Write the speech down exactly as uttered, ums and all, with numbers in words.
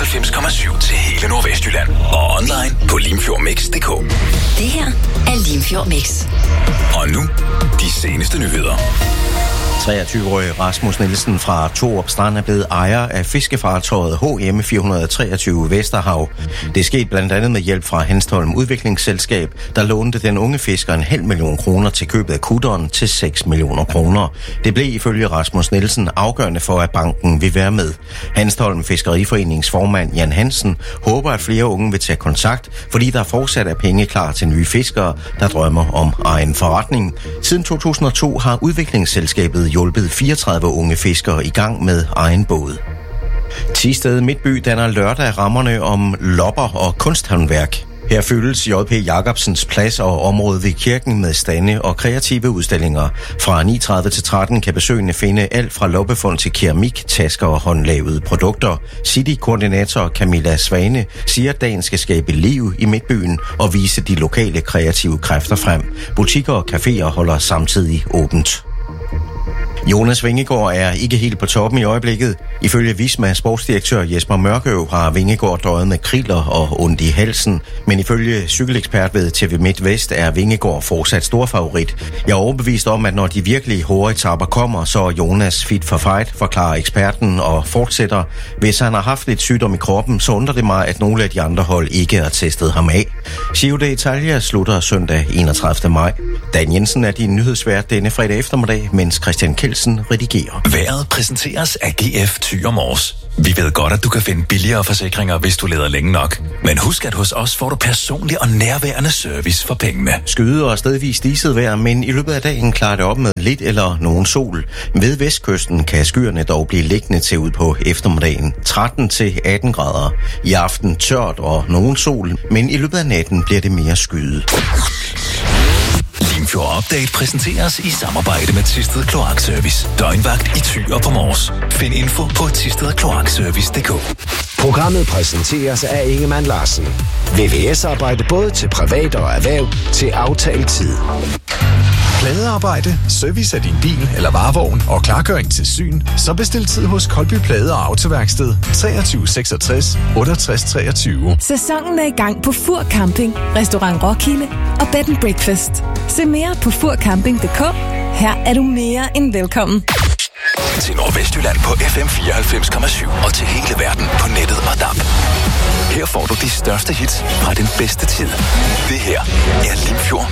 fireoghalvfems komma syv til hele Nordvestjylland. Og online på limfjordmix punktum d k. Det her er Limfjord Mix. Og nu, de seneste nyheder. treogtyve-årige Rasmus Nielsen fra Torup Strand er blevet ejer af fiskefartøjet H M fire hundrede treogtyve Vesterhav. Det skete blandt andet med hjælp fra Hanstholm Udviklingsselskab, der lånte den unge fisker en halv million kroner til købet af kutteren til seks millioner kroner. Det blev ifølge Rasmus Nielsen afgørende for, at banken vil være med. Hanstholm Fiskeriforenings formand Jan Hansen håber, at flere unge vil tage kontakt, fordi der fortsat er penge klar til nye fiskere, der drømmer om egen forretning. Siden to tusind og to har Udviklingsselskabet hjulpet fireogtredive unge fiskere i gang med egen båd. Thisted Midtby danner lørdag rammerne om lopper og kunsthåndværk. Her fyldes J P Jacobsens plads og området ved kirken med stande og kreative udstillinger. Fra ni tredive til tretten kan besøgende finde alt fra loppefund til keramik, tasker og håndlavede produkter. City-koordinator Camilla Svane siger, at dagen skal skabe liv i Midtbyen og vise de lokale kreative kræfter frem. Butikker og caféer holder samtidig åbent. Jonas Vingegaard er ikke helt på toppen i øjeblikket. Ifølge Visma sportsdirektør Jesper Mørkøv har Vingegaard døjet med kriller og ondt i halsen. Men ifølge cykelekspert ved T V MidtVest er Vingegaard fortsat stor favorit. Jeg er overbevist om, at når de virkelig hårde etaper kommer, så er Jonas fit for fight, forklarer eksperten og fortsætter. Hvis han har haft lidt sygdom i kroppen, så undrer det mig, at nogle af de andre hold ikke har testet ham af. Giro d'Italia slutter søndag enogtredivte maj. Dan Jensen er din nyhedsvært denne fredag eftermiddag, mens Christian Kelsen redigerer. Vejret præsenteres af G F Thyre Mors. Vi ved godt, at du kan finde billigere forsikringer, hvis du leder længe nok. Men husk, at hos os får du personlig og nærværende service for pengene. Skyde og stedvis diset vejr, men i løbet af dagen klarer det op med lidt eller nogen sol. Ved vestkysten kan skyerne dog blive liggende til ud på eftermiddagen. tretten til atten grader. I aften tørt og nogen sol, men i løbet af natten bliver det mere skyde. Limfjord Update præsenteres i samarbejde med Thisted Kloakservice. Døgnvagt i Thyre på Mors. Find info på thisted kloakservice punktum d k. Programmet præsenteres af Ingemann Larsen. V V S-arbejde både til privat og erhverv til aftalt tid. Pladearbejde, service af din bil eller varevogn og klargøring til syn, så bestil tid hos Kolby Plade- og Autoværksted treogtyve seksogtres otteogtres treogtyve. Sæsonen er i gang på Fur Camping, Restaurant Roskilde og Bed and Breakfast. Se mere på fur camping punktum d k. Her er du mere end velkommen. Til Nordvestjylland på F M fireoghalvfems komma syv og til hele verden på nettet og D A B. Her får du de største hits fra den bedste tid. Det her er Limfjord